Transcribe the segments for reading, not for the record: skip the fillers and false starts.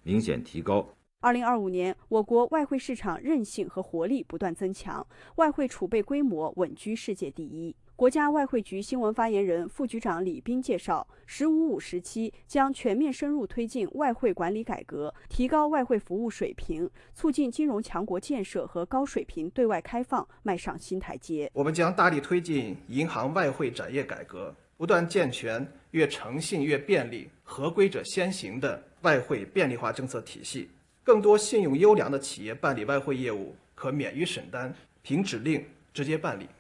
明显提高。 2025年，我国外汇市场韧性和活力不断增强，外汇储备规模稳居世界第一。国家外汇局新闻发言人、副局长李斌介绍，“15+5”时期将全面深入推进外汇管理改革，提高外汇服务水平，促进金融强国建设和高水平对外开放迈上新台阶。 我们将大力推进银行外汇展业改革，不断健全越诚信越便利、合规者先行的外汇便利化政策体系。更多信用优良的企业办理外汇业務可免於審單，憑指令直接辦理。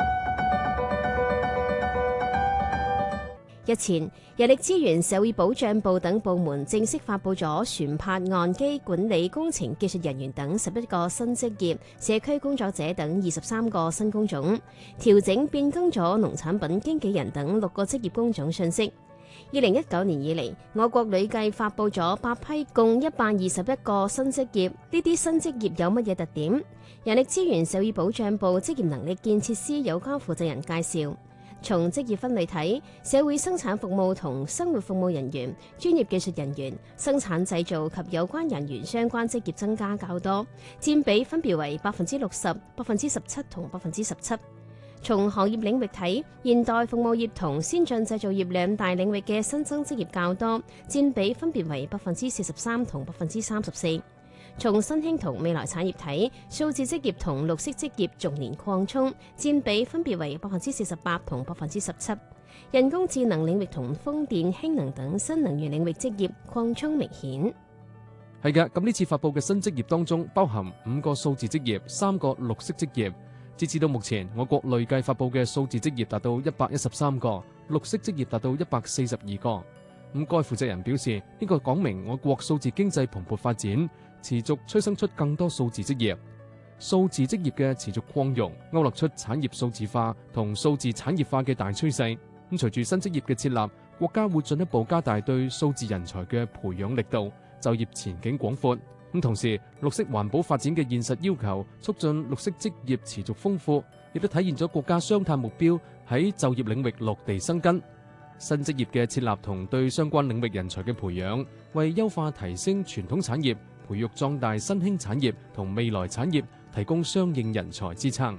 日前，人力資源社會保障部等部門正式發布咗船舶岸基管理工程技術人員等11個新職業、社區工作者等23個新工種，調整變更咗農產品經紀人等6個職業工種信息。2019年以嚟，我國累計發布咗8批共121個新職業。呢啲新職業有乜嘢特點？人力資源社會保障部職業能力建設司有關負責人介紹。從職業分類睇，社會生產服務同生活服務人員、專業技術人員、生產製造及有關人員相關職業增加較多，佔比分別為60%、17%同17%。從行業領域睇，現代服務業同先進製造業兩大領域嘅新增職業較多，佔比分別為43%同34%。從新興同未來產業睇，數字職業同綠色職業逐年擴充，佔比分別為48%同17%。人工智能領域同風電、氫能等新能源領域職業擴充明顯。 係嘅，咁呢次發佈嘅新職業當中，包含5個數字職業、3個綠色職業。截至到目前，我國累計發佈嘅數字職業達到113個，綠色職業達到142個。該負責人表示，呢個講明我國數字經濟蓬勃發展，持續催生出更多數字職業。數字職業嘅持續擴容，勾勒出產業數字化同數字產業化嘅大趨勢。隨住新職業嘅設立，國家會進一步加大對數字人才嘅培養力度，就業前景廣闊。同時，綠色環保發展嘅現實要求，促進綠色職業持續豐富，亦都體現咗國家雙碳目標喺就業領域落地生根。新職業嘅設立同對相關領域人才嘅培養，為優化提升傳統產業、培育壯大新興產業同未來產業提供相應人才支撐。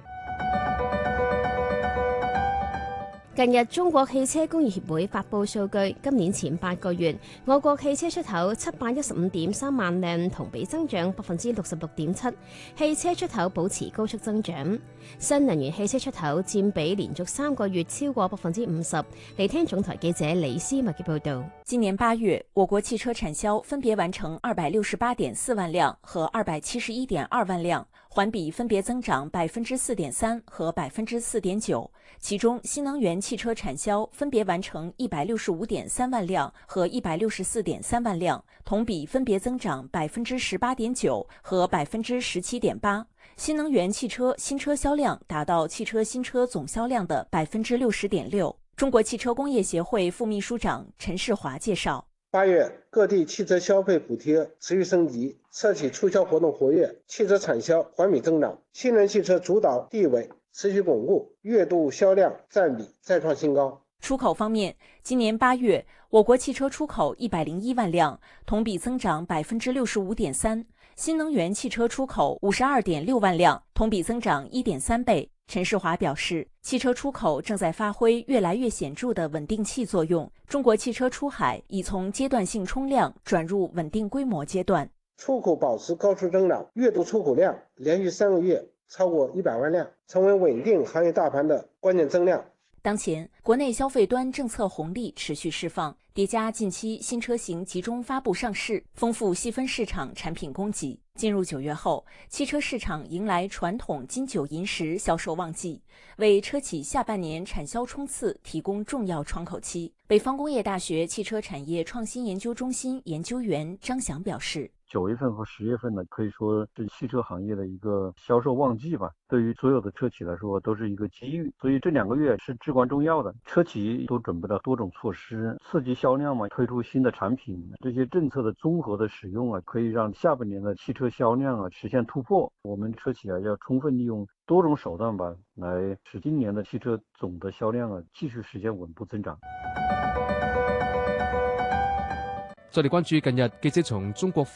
近日，中國汽車工業協會發布數據，今年前8個月，我國汽車出口715.3萬輛，同比增長66.7%，汽車出口保持高速增長。新能源汽車出口佔比連續3個月超過50%。嚟聽總台記者李思密嘅報導。 今年8月，我國汽車產銷分別完成268.4萬輛和271.2萬輛，環比分別增長4.3%和4.9%。其中，新能源汽車產銷分別完成165.3萬輛和164.3萬輛，同比分別增長18.9%和17.8%。新能源汽車新車銷量達到汽車新車總銷量的60.6%。中國汽車工業協會副秘書長陳世華介紹 ，8月各地汽車消費補貼持續升級，車企促銷活動活躍，汽車產銷環比增長，新能源汽車主導地位持續鞏固，月度銷量佔比再創新高。 出口方面，今年8月，我國汽車出口101萬輛，同比增長65.3%；新能源汽車出口52.6萬輛，同比增長1.3倍。陳世華表示，汽車出口正在發揮越來越顯著的穩定器作用，中國汽車出海已從階段性衝量轉入穩定規模階段。 出口保持高速增長，月度出口量連續3個月超過100萬輛，成為穩定行業大盤的關鍵增量。 當前，國內消費端政策紅利持續釋放，疊加近期新車型集中發布上市，豐富細分市場產品供給。進入9月後，汽車市場迎來傳統金九銀十銷售旺季，為車企下半年產銷衝刺提供重要窗口期。北方工業大學汽車產業創新研究中心研究員張翔表示 ，9月份和10月份呢，可以說是汽車行業的一個銷售旺季吧。對於所有的車企來說，都是一個機遇。所以這2個月是至關重要的。車企都準備了多種措施，刺激銷量嘛，推出新的產品。這些政策的綜合的使用啊，可以讓下半年的汽車銷量啊實現突破。我們車企啊要充分利用多種手段吧，來使今年的汽車總的銷量啊繼續實現穩步增長。 再嚟關注近日記者從中國